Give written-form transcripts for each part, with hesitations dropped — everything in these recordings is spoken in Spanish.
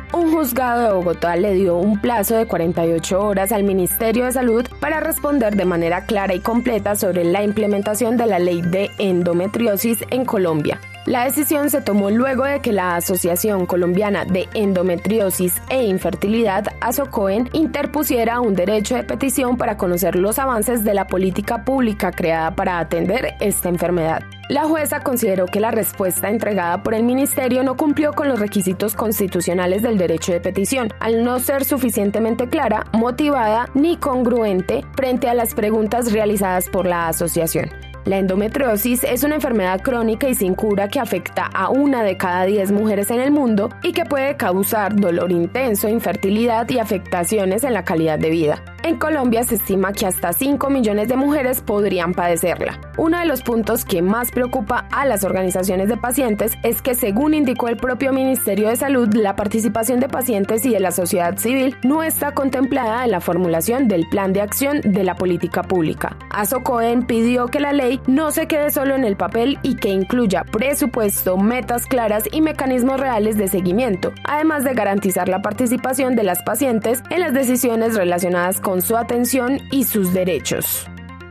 un juzgado de Bogotá le dio un plazo de 48 horas al Ministerio de Salud para responder de manera clara y completa sobre la implementación de la ley de endometriosis en Colombia. La decisión se tomó luego de que la Asociación Colombiana de Endometriosis e Infertilidad, ASOCOEN, interpusiera un derecho de petición para conocer los avances de la política pública creada para atender esta enfermedad. La jueza consideró que la respuesta entregada por el ministerio no cumplió con los requisitos constitucionales del derecho de petición, al no ser suficientemente clara, motivada ni congruente frente a las preguntas realizadas por la asociación. La endometriosis es una enfermedad crónica y sin cura que afecta a 1 de cada 10 mujeres en el mundo y que puede causar dolor intenso, infertilidad y afectaciones en la calidad de vida. En Colombia se estima que hasta 5 millones de mujeres podrían padecerla. Uno de los puntos que más preocupa a las organizaciones de pacientes es que, según indicó el propio Ministerio de Salud, la participación de pacientes y de la sociedad civil no está contemplada en la formulación del plan de acción de la política pública. ASOCOEN pidió que la ley no se quede solo en el papel y que incluya presupuesto, metas claras y mecanismos reales de seguimiento, además de garantizar la participación de las pacientes en las decisiones relacionadas con su atención y sus derechos.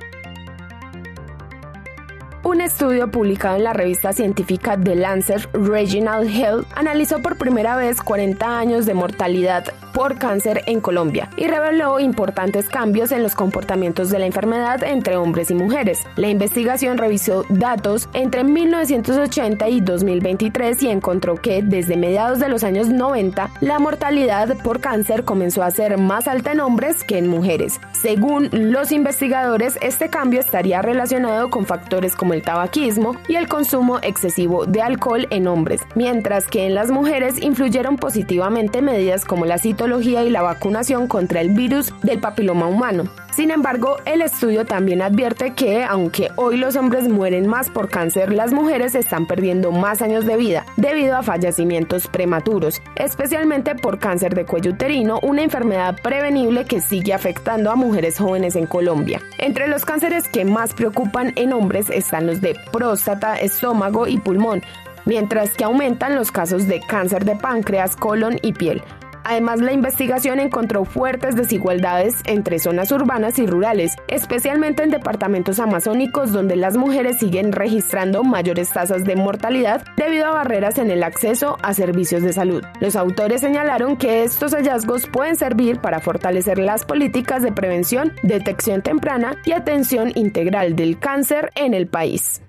Un estudio publicado en la revista científica The Lancet Regional Health analizó por primera vez 40 años de mortalidad por cáncer en Colombia y reveló importantes cambios en los comportamientos de la enfermedad entre hombres y mujeres. La investigación revisó datos entre 1980 y 2023 y encontró que desde mediados de los años 90 la mortalidad por cáncer comenzó a ser más alta en hombres que en mujeres. Según los investigadores, este cambio estaría relacionado con factores como el tabaquismo y el consumo excesivo de alcohol en hombres, mientras que en las mujeres influyeron positivamente medidas como la citología y la vacunación contra el virus del papiloma humano. Sin embargo, el estudio también advierte que, aunque hoy los hombres mueren más por cáncer, las mujeres están perdiendo más años de vida debido a fallecimientos prematuros, especialmente por cáncer de cuello uterino, una enfermedad prevenible que sigue afectando a mujeres jóvenes en Colombia. Entre los cánceres que más preocupan en hombres están los de próstata, estómago y pulmón, mientras que aumentan los casos de cáncer de páncreas, colon y piel. Además, la investigación encontró fuertes desigualdades entre zonas urbanas y rurales, especialmente en departamentos amazónicos donde las mujeres siguen registrando mayores tasas de mortalidad debido a barreras en el acceso a servicios de salud. Los autores señalaron que estos hallazgos pueden servir para fortalecer las políticas de prevención, detección temprana y atención integral del cáncer en el país.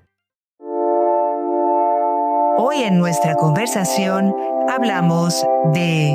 Hoy en nuestra conversación hablamos de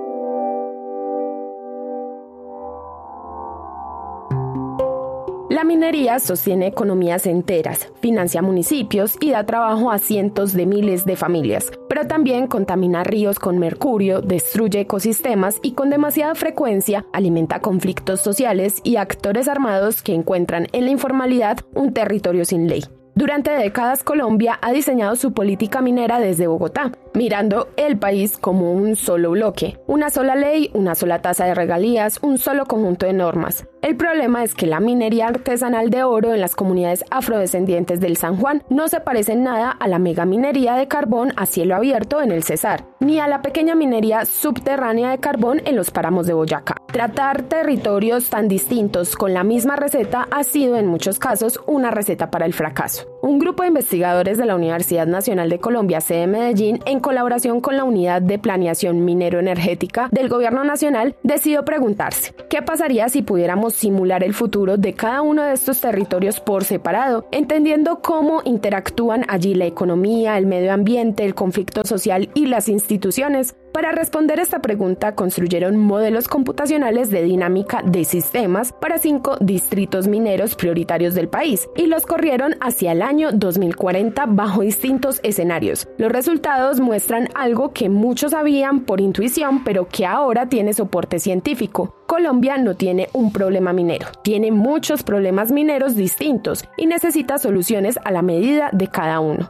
la minería sostiene economías enteras, financia municipios y da trabajo a cientos de miles de familias, pero también contamina ríos con mercurio, destruye ecosistemas y con demasiada frecuencia alimenta conflictos sociales y actores armados que encuentran en la informalidad un territorio sin ley. Durante décadas, Colombia ha diseñado su política minera desde Bogotá, mirando el país como un solo bloque, una sola ley, una sola tasa de regalías, un solo conjunto de normas. El problema es que la minería artesanal de oro en las comunidades afrodescendientes del San Juan no se parece en nada a la megaminería de carbón a cielo abierto en el Cesar, ni a la pequeña minería subterránea de carbón en los páramos de Boyacá. Tratar territorios tan distintos con la misma receta ha sido en muchos casos una receta para el fracaso. Un grupo de investigadores de la Universidad Nacional de Colombia, sede Medellín, en colaboración con la Unidad de Planeación Minero-Energética del Gobierno Nacional, decidió preguntarse, ¿qué pasaría si pudiéramos simular el futuro de cada uno de estos territorios por separado, entendiendo cómo interactúan allí la economía, el medio ambiente, el conflicto social y las instituciones? Para responder esta pregunta, construyeron modelos computacionales de dinámica de sistemas para 5 distritos mineros prioritarios del país y los corrieron hacia el año 2040 bajo distintos escenarios. Los resultados muestran algo que muchos sabían por intuición, pero que ahora tiene soporte científico. Colombia no tiene un problema minero, tiene muchos problemas mineros distintos y necesita soluciones a la medida de cada uno.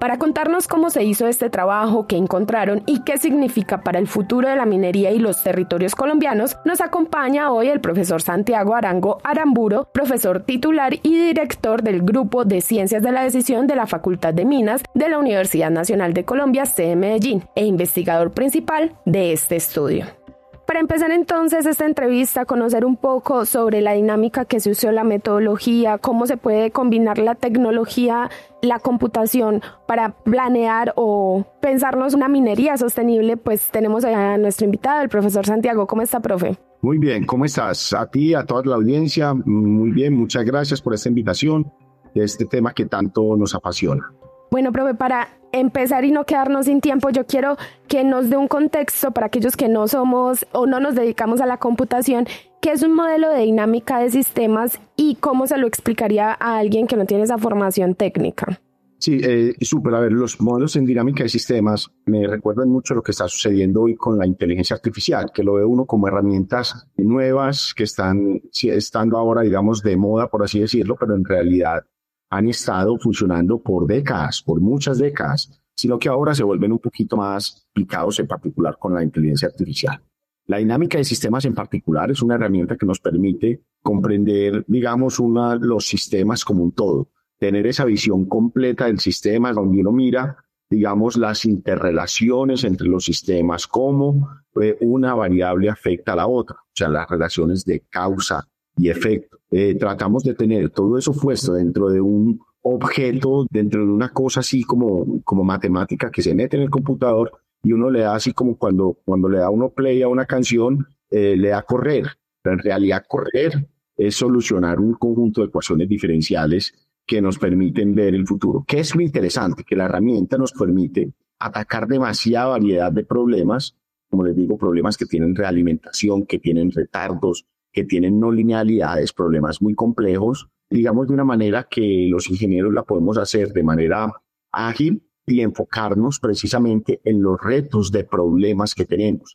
Para contarnos cómo se hizo este trabajo, qué encontraron y qué significa para el futuro de la minería y los territorios colombianos, nos acompaña hoy el profesor Santiago Arango Aramburo, profesor titular y director del Grupo de Ciencias de la Decisión de la Facultad de Minas de la Universidad Nacional de Colombia, sede Medellín, e investigador principal de este estudio. Para empezar entonces esta entrevista, conocer un poco sobre la dinámica que se usó, la metodología, cómo se puede combinar la tecnología, la computación para planear o pensarnos una minería sostenible, pues tenemos a nuestro invitado, el profesor Santiago. ¿Cómo está, profe? Muy bien, ¿cómo estás? A ti, a toda la audiencia, muy bien, muchas gracias por esta invitación de este tema que tanto nos apasiona. Bueno, profe, para empezar y no quedarnos sin tiempo, yo quiero que nos dé un contexto para aquellos que no somos o no nos dedicamos a la computación, qué es un modelo de dinámica de sistemas y cómo se lo explicaría a alguien que no tiene esa formación técnica. Sí, súper. A ver, los modelos en dinámica de sistemas me recuerdan mucho lo que está sucediendo hoy con la inteligencia artificial, que lo ve uno como herramientas nuevas que están estando ahora, digamos, de moda, por así decirlo, pero en realidad han estado funcionando por décadas, por muchas décadas, sino que ahora se vuelven un poquito más picados, en particular con la inteligencia artificial. La dinámica de sistemas en particular es una herramienta que nos permite comprender, digamos, los sistemas como un todo, tener esa visión completa del sistema donde uno mira, digamos, las interrelaciones entre los sistemas, cómo una variable afecta a la otra, o sea, las relaciones de causa y efecto. Tratamos de tener todo eso puesto dentro de un objeto, dentro de una cosa así como matemática que se mete en el computador y uno le da así como cuando le da uno play a una canción, le da correr. Pero en realidad correr es solucionar un conjunto de ecuaciones diferenciales que nos permiten ver el futuro. ¿Qué es lo interesante? Que la herramienta nos permite atacar demasiada variedad de problemas, como les digo, problemas que tienen realimentación, que tienen retardos, que tienen no linealidades, problemas muy complejos, digamos de una manera que los ingenieros la podemos hacer de manera ágil y enfocarnos precisamente en los retos de problemas que tenemos.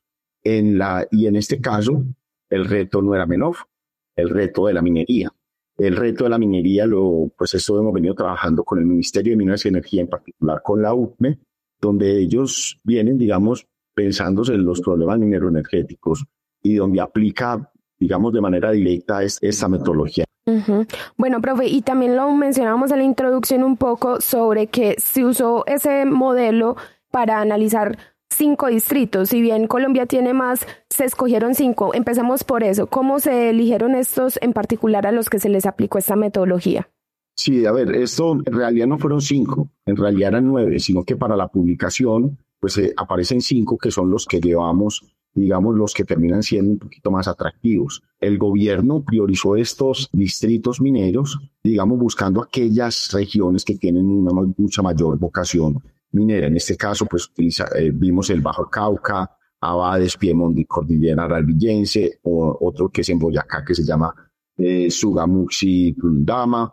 Y en este caso, el reto no era menor, el reto de la minería. El reto de la minería, pues esto hemos venido trabajando con el Ministerio de Minas y Energía, en particular con la UCME, donde ellos vienen, digamos, pensándose en los problemas mineroenergéticos y donde aplica, digamos, de manera directa esta metodología. Uh-huh. Bueno, profe, y también lo mencionábamos en la introducción un poco sobre que se usó ese modelo para analizar 5 distritos. Si bien Colombia tiene más, se escogieron 5. Empecemos por eso. ¿Cómo se eligieron estos en particular a los que se les aplicó esta metodología? Sí, a ver, esto en realidad no fueron 5, en realidad eran 9, sino que para la publicación pues aparecen 5 que son los que llevamos, digamos, los que terminan siendo un poquito más atractivos. El gobierno priorizó estos distritos mineros, digamos, buscando aquellas regiones que tienen una mucha mayor vocación minera. En este caso, pues vimos el Bajo Cauca, Abades, Piemonte y Cordillera Aralvillense, o otro que es en Boyacá, que se llama Sugamuxi Tundama,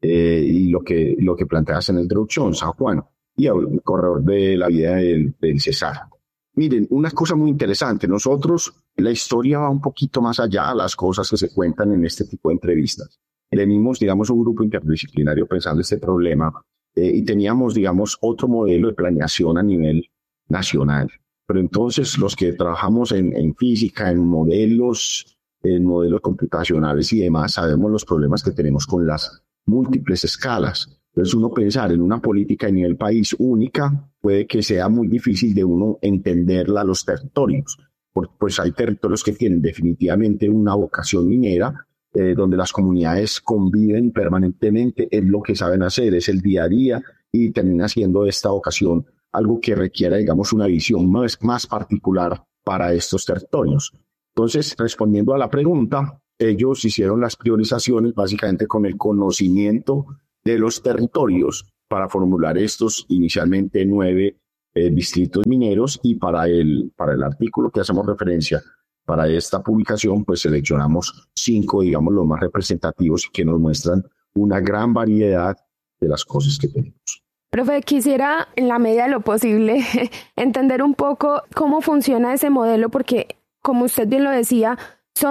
y lo que planteas en la introducción, San Juan, y el corredor de la vida del Cesar. Miren, una cosa muy interesante, nosotros, la historia va un poquito más allá de las cosas que se cuentan en este tipo de entrevistas. Venimos, digamos, un grupo interdisciplinario pensando este problema y teníamos, digamos, otro modelo de planeación a nivel nacional. Pero entonces los que trabajamos en física, en modelos computacionales y demás, sabemos los problemas que tenemos con las múltiples escalas. Entonces uno pensar en una política a nivel país única puede que sea muy difícil de uno entenderla a los territorios. Pues hay territorios que tienen definitivamente una vocación minera, donde las comunidades conviven permanentemente, es lo que saben hacer, es el día a día y termina siendo esta vocación algo que requiera, digamos, una visión más particular para estos territorios. Entonces, respondiendo a la pregunta, ellos hicieron las priorizaciones básicamente con el conocimiento de los territorios para formular estos inicialmente 9 distritos mineros y para el artículo que hacemos referencia para esta publicación, pues seleccionamos 5, digamos, los más representativos y que nos muestran una gran variedad de las cosas que tenemos. Profe, quisiera, en la medida de lo posible, entender un poco cómo funciona ese modelo, porque, como usted bien lo decía, son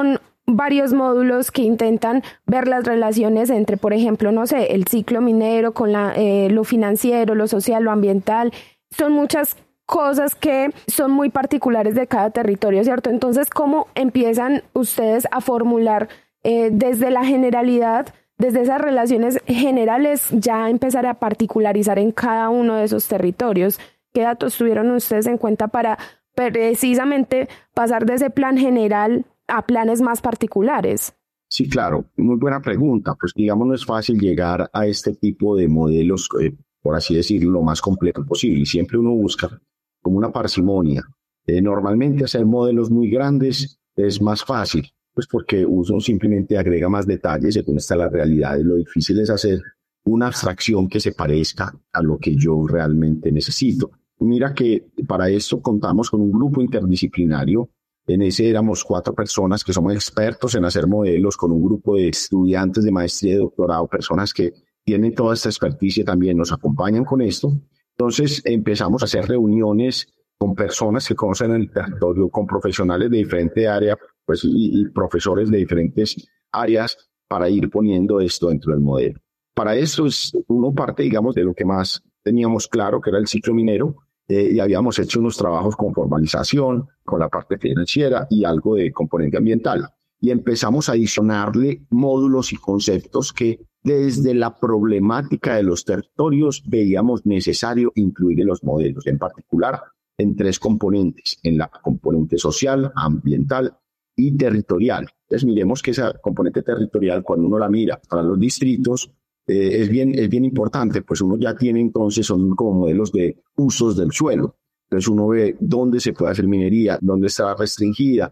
varios módulos que intentan ver las relaciones entre, por ejemplo, no sé, el ciclo minero con lo financiero, lo social, lo ambiental. Son muchas cosas que son muy particulares de cada territorio, ¿cierto? Entonces, ¿cómo empiezan ustedes a formular desde la generalidad, desde esas relaciones generales, ya empezar a particularizar en cada uno de esos territorios? ¿Qué datos tuvieron ustedes en cuenta para precisamente pasar de ese plan general a planes más particulares? Sí, claro, muy buena pregunta. Pues digamos, no es fácil llegar a este tipo de modelos, por así decirlo, lo más completo posible. Y siempre uno busca como una parsimonia. Normalmente hacer modelos muy grandes es más fácil, pues porque uno simplemente agrega más detalles según está la realidad. Y lo difícil es hacer una abstracción que se parezca a lo que yo realmente necesito. Mira que para esto contamos con un grupo interdisciplinario. En ese éramos 4 personas que somos expertos en hacer modelos, con un grupo de estudiantes de maestría y doctorado, personas que tienen toda esta experticia también, nos acompañan con esto. Entonces empezamos a hacer reuniones con personas que conocen el territorio, con profesionales de diferente área, pues, y profesores de diferentes áreas para ir poniendo esto dentro del modelo. Para eso es uno parte, digamos, de lo que más teníamos claro, que era el ciclo minero, y habíamos hecho unos trabajos con formalización, con la parte financiera y algo de componente ambiental. Y empezamos a adicionarle módulos y conceptos que desde la problemática de los territorios veíamos necesario incluir en los modelos, en particular en 3 componentes, en la componente social, ambiental y territorial. Entonces miremos que esa componente territorial, cuando uno la mira para los distritos, es bien importante, pues uno ya tiene entonces, son como modelos de usos del suelo. Entonces uno ve dónde se puede hacer minería, dónde está restringida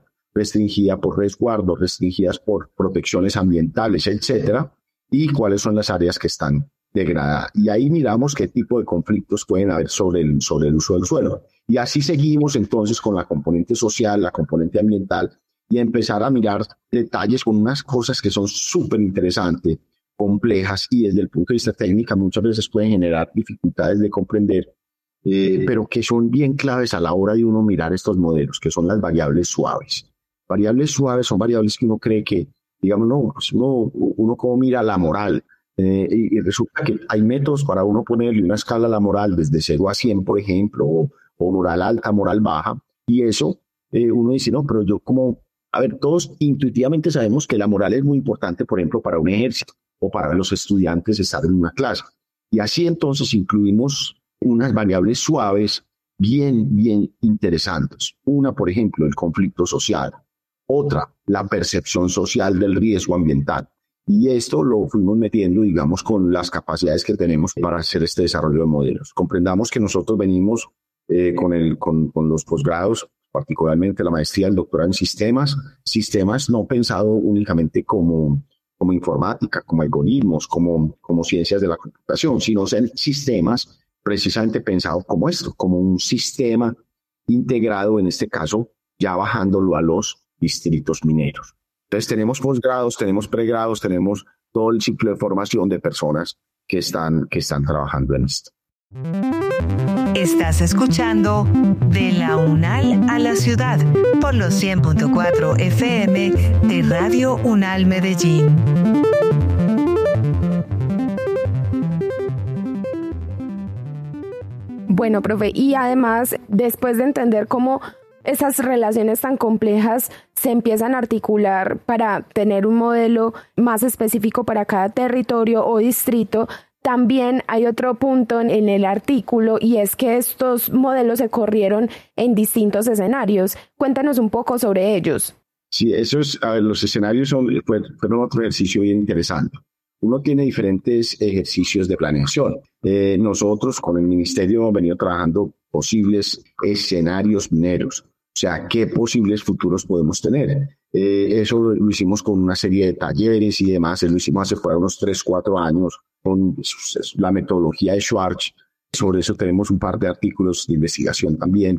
por resguardo, restringidas por protecciones ambientales, etcétera, y cuáles son las áreas que están degradadas. Y ahí miramos qué tipo de conflictos pueden haber sobre el uso del suelo. Y así seguimos entonces con la componente social, la componente ambiental, y empezar a mirar detalles con unas cosas que son súper interesantes, complejas, y desde el punto de vista técnico muchas veces pueden generar dificultades de comprender, pero que son bien claves a la hora de uno mirar estos modelos, que son las variables suaves. Variables suaves son variables que uno cree que, digamos, no, pues uno como mira la moral, y resulta que hay métodos para uno ponerle una escala a la moral desde 0 a 100, por ejemplo, o moral alta, moral baja, y eso uno dice, no, pero yo como, a ver, todos intuitivamente sabemos que la moral es muy importante, por ejemplo, para un ejército o para los estudiantes estar en una clase. Y así entonces incluimos unas variables suaves bien interesantes. Una, por ejemplo, el conflicto social. Otra, la percepción social del riesgo ambiental. Y esto lo fuimos metiendo, digamos, con las capacidades que tenemos para hacer este desarrollo de modelos. Comprendamos que nosotros venimos con los posgrados, particularmente la maestría, el doctorado en sistemas no pensado únicamente como informática, como algoritmos, como ciencias de la computación, sino en sistemas precisamente pensados como esto, como un sistema integrado, en este caso, ya bajándolo a los distritos mineros. Entonces tenemos posgrados, tenemos pregrados, tenemos todo el ciclo de formación de personas que están trabajando en esto. Estás escuchando De la UNAL a la Ciudad por los 100.4 FM de Radio UNAL Medellín. Bueno, profe, y además, después de entender cómo esas relaciones tan complejas se empiezan a articular para tener un modelo más específico para cada territorio o distrito, también hay otro punto en el artículo, y es que estos modelos se corrieron en distintos escenarios. Cuéntanos un poco sobre ellos. Sí, los escenarios fueron otro ejercicio bien interesante. Uno tiene diferentes ejercicios de planeación. Nosotros con el ministerio hemos venido trabajando posibles escenarios mineros, o sea, qué posibles futuros podemos tener. Eso lo hicimos con una serie de talleres y demás. Lo hicimos hace unos 3-4 años con la metodología de Schwartz. Sobre eso tenemos un par de artículos de investigación también.